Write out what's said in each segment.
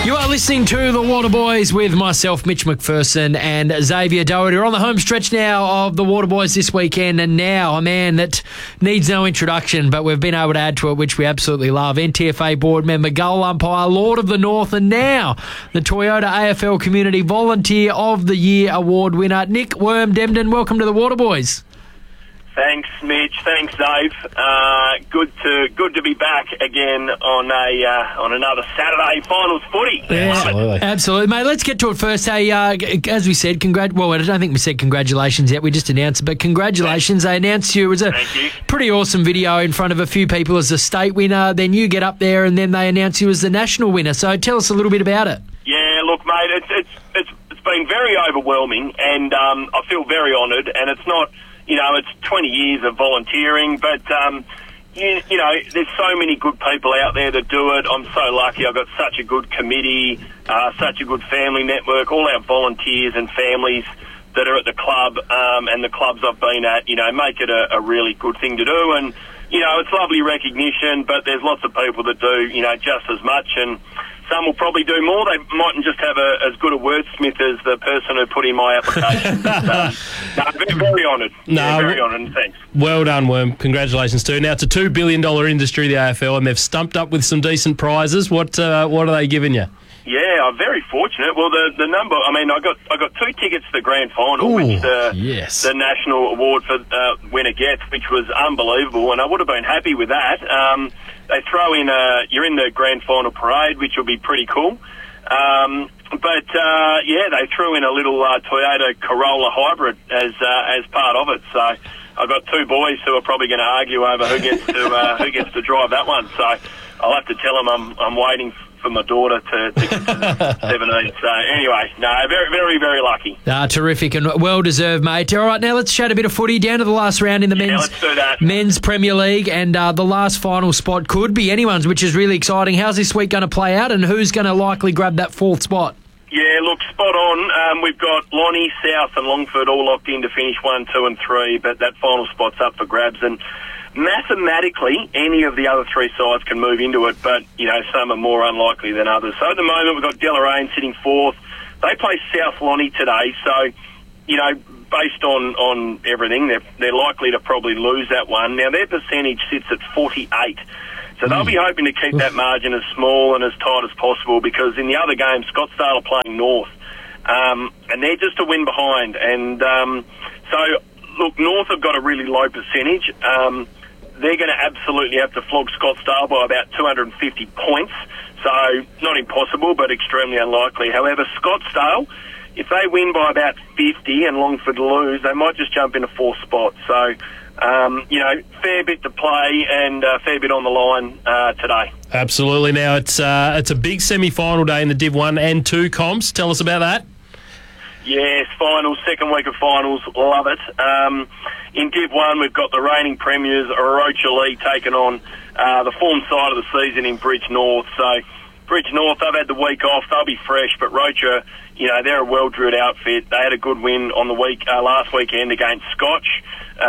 You are listening to The Waterboys with myself, Mitch McPherson, and Xavier Doherty. We're on the home stretch now of The Waterboys this weekend, and now a man that needs no introduction, but we've been able to add to it, which we absolutely love. NTFA board member, goal umpire, Lord of the North, and now the Toyota AFL Community Volunteer of the Year award winner, Nick Worm-Dembden. Welcome to The Waterboys. Thanks, Mitch. Thanks, Dave. Good to be back again on another Saturday finals footy. Yeah, absolutely, mate. Let's get to it first. Hey, as we said, well, I don't think we said congratulations yet. We just announced it, but congratulations. They announced you. It was a pretty awesome video in front of a few people as the state winner. Then you get up there, and then they announce you as the national winner. So tell us a little bit about it. Yeah, look, mate, it's been very overwhelming, and I feel very honoured. And it's not. It's 20 years of volunteering, but, there's so many good people out there that do it. I'm so lucky. I've got such a good committee, such a good family network, all our volunteers and families that are at the club and the clubs I've been at, make it a really good thing to do. And, it's lovely recognition, but there's lots of people that do, just as much. And some will probably do more. They mightn't just have as good a wordsmith as the person who put in my application. Very honoured. Very honoured, and thanks. Well done, Worm. Congratulations too. Now, it's a $2 billion industry, the AFL, and they've stumped up with some decent prizes. What are they giving you? Yeah, I'm very fortunate. Well, the number, I got 2 tickets to the grand final, which the national award for winner gets, which was unbelievable, and I would have been happy with that. They throw in you're in the grand final parade, which will be pretty cool. But they threw in a little Toyota Corolla hybrid as part of it. So I've got 2 boys who are probably going to argue over who gets to drive that one. So I'll have to tell them I'm waiting for my daughter to get to 17. So anyway, very, very, very lucky. Terrific and well-deserved, mate. All right, now let's chat a bit of footy. Down to the last round in the men's Premier League, and the last final spot could be anyone's, which is really exciting. How's this week going to play out, and who's going to likely grab that 4th spot? Yeah, look, spot on. We've got Lonnie, South and Longford all locked in to finish 1, 2 and 3, but that final spot's up for grabs. And mathematically, any of the other 3 sides can move into it, but, some are more unlikely than others. So at the moment, we've got Deloraine sitting 4th. They play South Lonnie today, so, based on everything, they're likely to probably lose that one. Now, their percentage sits at 48. So they'll be hoping to keep that margin as small and as tight as possible, because in the other game, Scottsdale are playing North, and they're just a win behind. And so, look, North have got a really low percentage. They're going to absolutely have to flog Scottsdale by about 250 points. So not impossible, but extremely unlikely. However, Scottsdale, if they win by about 50 and Longford lose, they might just jump into 4th spot. So, fair bit to play and fair bit on the line today. Absolutely. Now, it's a big semi-final day in the Div 1 and 2 comps. Tell us about that. Yes, finals, second week of finals, love it. In Div 1, we've got the reigning premiers, Orocha Lee, taking on the form side of the season in Bridge North. So, Bridge North, they've had the week off, they'll be fresh, but Rocha, they're a well-drilled outfit. They had a good win on the last weekend against Scotch.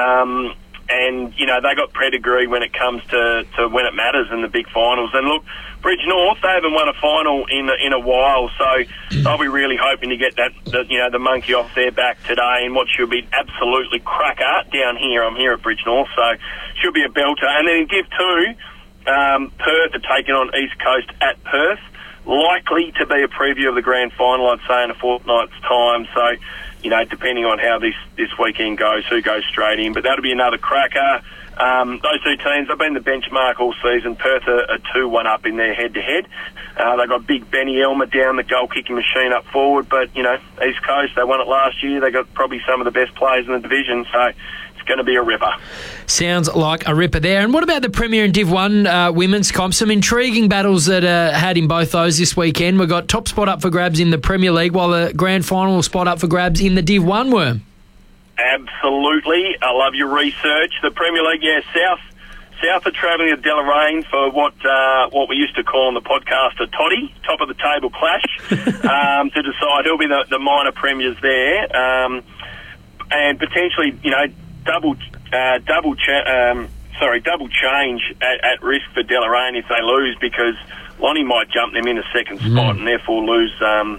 And, they got pedigree when it comes to when it matters in the big finals. And look, Bridge North, they haven't won a final in a while, so they'll be really hoping to get the monkey off their back today in what should be absolutely cracker down here. I'm here at Bridge North, so should be a belter. And then in Div 2, Perth are taking on East Coast at Perth. Likely to be a preview of the grand final, I'd say, in a fortnight's time. So, depending on how this weekend goes, who goes straight in. But that'll be another cracker. Those 2 teams, they've been the benchmark all season. Perth are 2-1 up in their head-to-head. They've got big Benny Elmer down the goal-kicking machine up forward. But, East Coast, they won it last year. They got probably some of the best players in the division. So going to be a ripper. Sounds like a ripper there. And what about the Premier and Div 1 women's comp? Some intriguing battles that had in both those this weekend. We've got top spot up for grabs in the Premier League, while the grand final spot up for grabs in the Div 1, Worm. Absolutely. I love your research. The Premier League, South are travelling to Deloraine for what we used to call on the podcast a toddy, top of the table clash, to decide who'll be the minor premiers there, and potentially, double double change at risk for Deloraine if they lose, because Lonnie might jump them in a second spot and therefore lose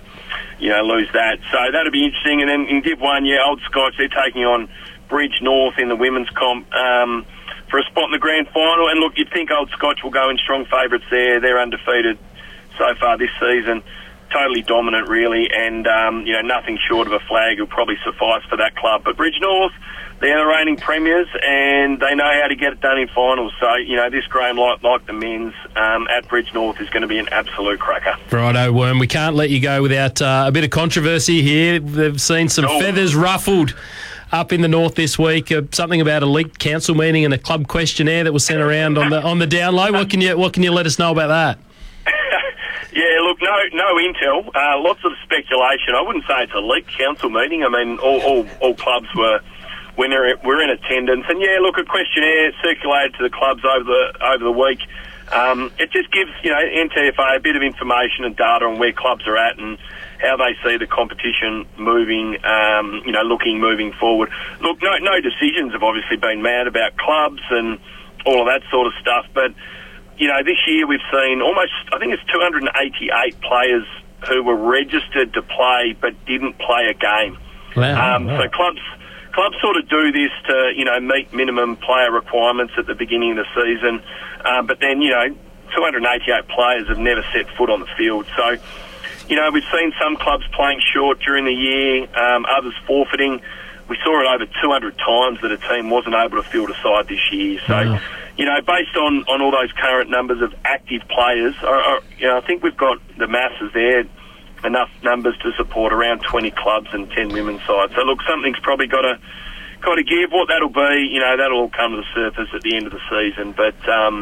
that. So that'll be interesting. And then in Div 1, Old Scotch, they're taking on Bridge North in the women's comp for a spot in the grand final. And look, you'd think Old Scotch will go in strong favourites there. They're undefeated so far this season. Totally dominant, really, and nothing short of a flag will probably suffice for that club. But Bridge North, they're the reigning premiers, and they know how to get it done in finals. So, this Graham, like the men's at Bridge North, is going to be an absolute cracker. Righto, Worm. We can't let you go without a bit of controversy here. They've seen some feathers ruffled up in the north this week. Something about a leaked council meeting and a club questionnaire that was sent around on the down low. What can you let us know about that? Yeah, look, no intel. Lots of speculation. I wouldn't say it's a leaked council meeting. I mean, all clubs were in attendance, and a questionnaire circulated to the clubs over the week. It just gives NTFA a bit of information and data on where clubs are at and how they see the competition moving. Moving forward. Look, no decisions have obviously been made about clubs and all of that sort of stuff, but. This year we've seen I think it's 288 players who were registered to play but didn't play a game. Wow. So clubs sort of do this to, meet minimum player requirements at the beginning of the season. But then, 288 players have never set foot on the field. So, we've seen some clubs playing short during the year, others forfeiting. We saw it over 200 times that a team wasn't able to field a side this year. So, wow. Based on all those current numbers of active players, I think we've got the masses there, enough numbers to support around 20 clubs and 10 women's sides. So, look, something's probably got to give. What that'll be, that'll all come to the surface at the end of the season. But,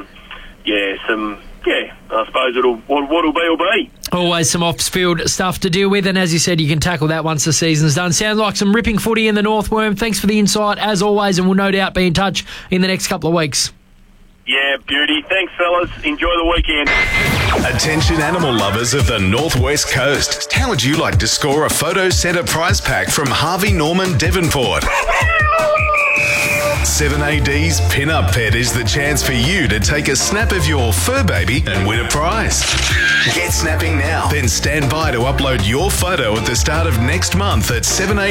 I suppose what'll be will be. Always some off-field stuff to deal with, and as you said, you can tackle that once the season's done. Sounds like some ripping footy in the North, Worm. Thanks for the insight, as always, and we'll no doubt be in touch in the next couple of weeks. Yeah, beauty. Thanks, fellas. Enjoy the weekend. Attention animal lovers of the Northwest Coast. How would you like to score a photo centre prize pack from Harvey Norman Devonport? 7AD's Pin-Up Pet is the chance for you to take a snap of your fur baby and win a prize. Get snapping now, then stand by to upload your photo at the start of next month at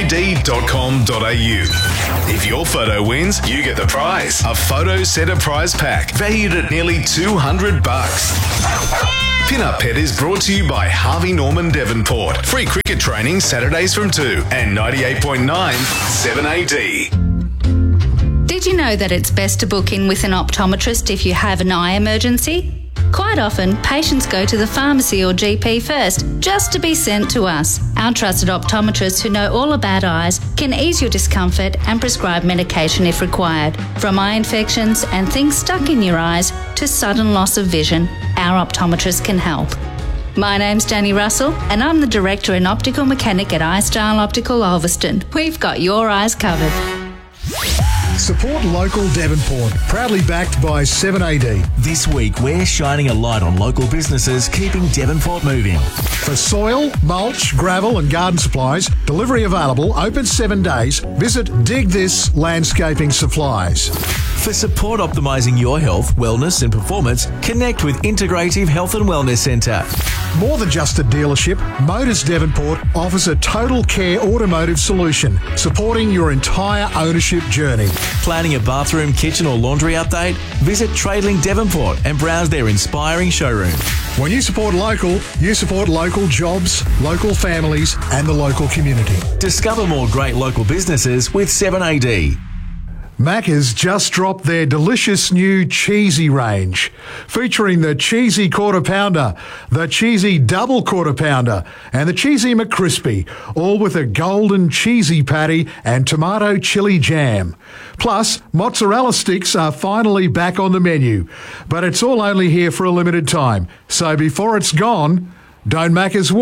7ad.com.au. If your photo wins, you get the prize, a photo centre prize pack valued at nearly $200. Pin-Up Pet is brought to you by Harvey Norman Devonport. Free cricket training Saturdays from 2 and 98.9 7AD. Did you know that it's best to book in with an optometrist if you have an eye emergency? Quite often, patients go to the pharmacy or GP first, just to be sent to us. Our trusted optometrists who know all about eyes can ease your discomfort and prescribe medication if required. From eye infections and things stuck in your eyes to sudden loss of vision, our optometrists can help. My name's Danny Russell, and I'm the Director and Optical Mechanic at iStyle Optical Ulverston. We've got your eyes covered. Support local Devonport, proudly backed by 7AD. This week, we're shining a light on local businesses keeping Devonport moving. For soil, mulch, gravel and garden supplies, delivery available, open 7 days. Visit Dig This Landscaping Supplies. For support optimising your health, wellness and performance, connect with Integrative Health and Wellness Centre. More than just a dealership, Motors Devonport offers a total care automotive solution, supporting your entire ownership journey. Planning a bathroom, kitchen or laundry update? Visit Tradelink Devonport and browse their inspiring showroom. When you support local jobs, local families and the local community. Discover more great local businesses with 7AD. Macca's just dropped their delicious new cheesy range, featuring the cheesy quarter pounder, the cheesy double quarter pounder, and the cheesy McCrispy, all with a golden cheesy patty and tomato chili jam. Plus, mozzarella sticks are finally back on the menu, but it's all only here for a limited time. So before it's gone, don't Macca's walk,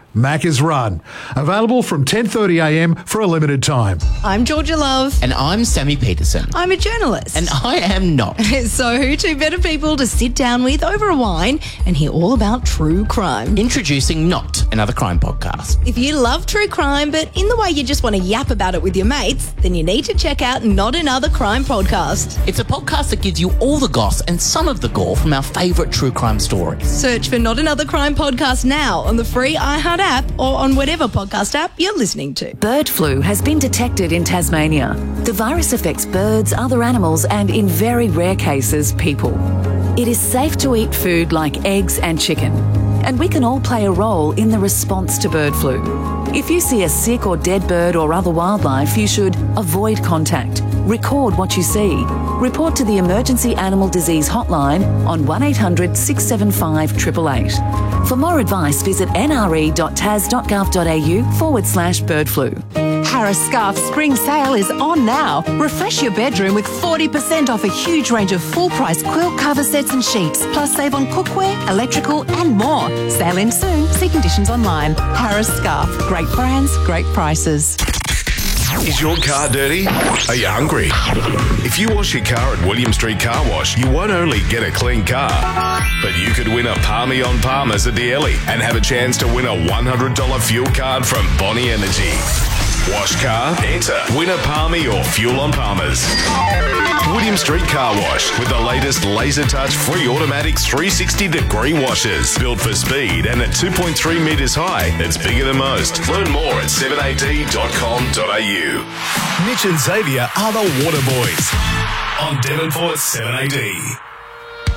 Macca's Run. Available from 10:30am for a limited time. I'm Georgia Love. And I'm Sammy Peterson. I'm a journalist. And I am not. So who two better people to sit down with over a wine and hear all about true crime? Introducing Not Another Crime Podcast. If you love true crime, but in the way you just want to yap about it with your mates, then you need to check out Not Another Crime Podcast. It's a podcast that gives you all the goss and some of the gore from our favourite true crime stories. Search for Not Another Crime Podcast now on the free iHeart app or on whatever podcast app you're listening to. Bird flu has been detected in Tasmania. The virus affects birds, other animals, and in very rare cases, people. It is safe to eat food like eggs and chicken, and we can all play a role in the response to bird flu. If you see a sick or dead bird or other wildlife, you should avoid contact, record what you see, report to the Emergency Animal Disease Hotline on 1800 675 888. For more advice, visit nre.tas.gov.au/bird flu. Harris Scarf's spring sale is on now. Refresh your bedroom with 40% off a huge range of full-price quilt cover sets and sheets, plus save on cookware, electrical and more. Sale ends soon. See conditions online. Harris Scarf. Great brands, great prices. Is your car dirty? Are you hungry? If you wash your car at William Street Car Wash, you won't only get a clean car, but you could win a Palmy on Palmers at the Ellie and have a chance to win a $100 fuel card from Bonnie Energy. Wash car, enter, win a Palmy or fuel on Palmers. William Street Car Wash with the latest laser touch free automatics 360-degree washers. Built for speed and at 2.3 metres high, it's bigger than most. Learn more at 7ad.com.au. Mitch and Xavier are the Water Boys on Devonport 7AD.